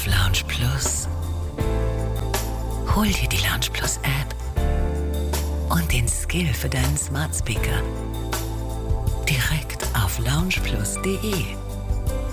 Lounge Plus. Hol dir die Lounge Plus App und den Skill für deinen Smart Speaker direkt auf loungeplus.de.